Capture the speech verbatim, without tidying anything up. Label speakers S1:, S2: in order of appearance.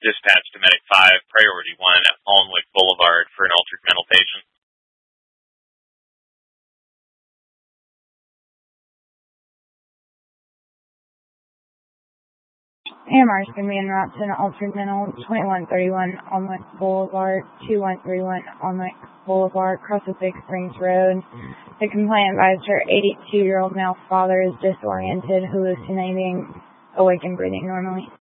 S1: Dispatch to Medic five, Priority one at Alnwick Boulevard for an altered mental patient.
S2: A M R is going to be en route to an altered mental, twenty-one thirty-one Alnwick Boulevard, two one three one Alnwick Boulevard, across the Big Springs Road. The complaint advised her eighty-two-year-old male father is disoriented, hallucinating, awake and breathing normally.